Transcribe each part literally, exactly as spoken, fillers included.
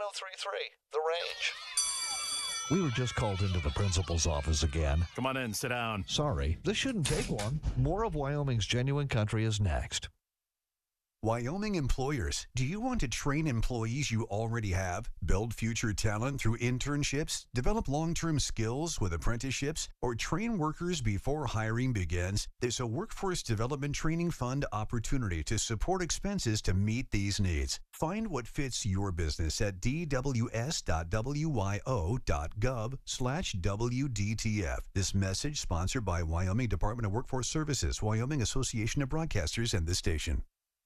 oh three point three, The Range. We were just called into the principal's office again. Come on in, sit down. Sorry, this shouldn't take long. More of Wyoming's Genuine Country is next. Wyoming employers, do you want to train employees you already have, build future talent through internships, develop long-term skills with apprenticeships, or train workers before hiring begins? There's a Workforce Development Training Fund opportunity to support expenses to meet these needs. Find what fits your business at dws.wyo.gov slash WDTF. This message sponsored by Wyoming Department of Workforce Services, Wyoming Association of Broadcasters, and this station.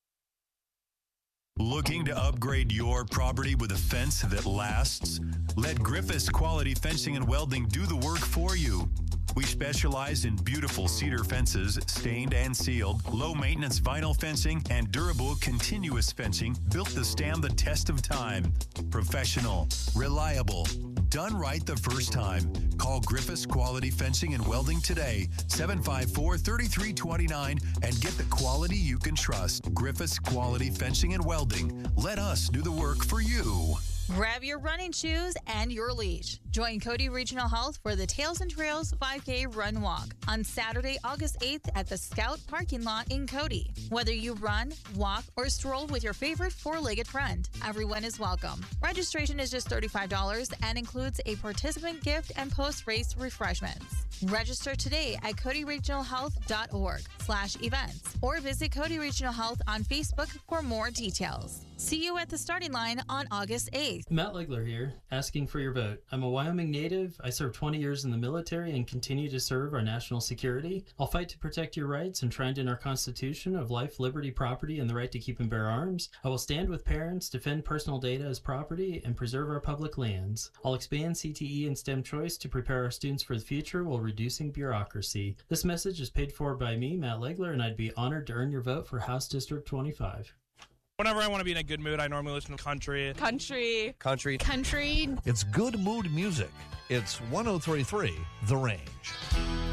Looking to upgrade your property with a fence that lasts? Let Griffiths Quality Fencing and Welding do the work for you. We specialize in beautiful cedar fences, stained and sealed, low-maintenance vinyl fencing, and durable continuous fencing built to stand the test of time. Professional, reliable, done right the first time. Call Griffiths Quality Fencing and Welding today, seven five four, three three two nine, and get the quality you can trust. Griffiths Quality Fencing and Welding. Let us do the work for you. Grab your running shoes and your leash. Join Cody Regional Health for the Tails and Trails five K Run Walk on Saturday, August eighth at the Scout parking lot in Cody. Whether you run, walk, or stroll with your favorite four-legged friend, everyone is welcome. Registration is just thirty-five dollars and includes a participant gift and post-race refreshments. Register today at codyregionalhealth.org slash events or visit Cody Regional Health on Facebook for more details. See you at the starting line on August eighth. Matt Legler here, asking for your vote. I'm a Wyoming native. I served twenty years in the military and continue to serve our national security. I'll fight to protect your rights enshrined in our Constitution of life, liberty, property, and the right to keep and bear arms. I will stand with parents, defend personal data as property, and preserve our public lands. I'll expand C T E and STEM choice to prepare our students for the future while reducing bureaucracy. This message is paid for by me, Matt Legler, and I'd be honored to earn your vote for House District twenty-five. Whenever I want to be in a good mood, I normally listen to country. Country. Country. Country. It's good mood music. It's one oh three point three, The Range.